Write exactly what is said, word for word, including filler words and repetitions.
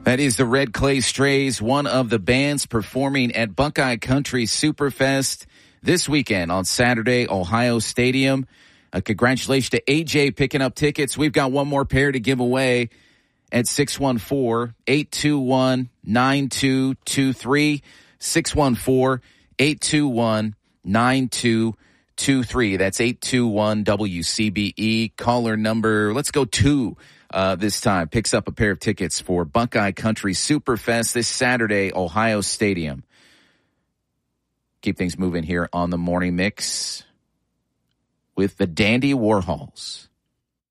That is the Red Clay Strays, one of the bands performing at Buckeye Country Superfest this weekend on Saturday, Ohio Stadium. Uh, congratulations to A J picking up tickets. We've got one more pair to give away at six one four, eight two one, nine two two three, six one four, eight two one, nine two two three. That's eight two one W C B E. Caller number, let's go two. Uh, this time, picks up a pair of tickets for Buckeye Country Superfest this Saturday, Ohio Stadium. Keep things moving here on the Morning Mix with the Dandy Warhols.